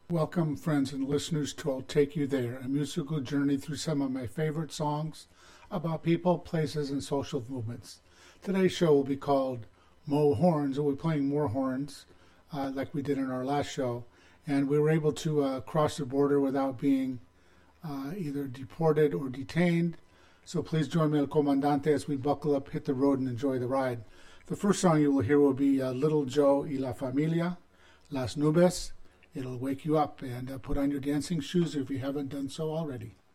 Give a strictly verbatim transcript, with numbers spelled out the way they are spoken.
Welcome, friends and listeners, to I'll Take You There, a musical journey through some of my favorite songs about people, places, and social movements. Today's show will be called Mo Horns, and we're playing more horns uh, like we did in our last show. And we were able to uh, cross the border without being uh, either deported or detained. So please join me, El Comandante, as we buckle up, hit the road, and enjoy the ride. The first song you will hear will be uh, Little Joe y la Familia, Las Nubes. It'll wake you up, and uh, put on your dancing shoes if you haven't done so already.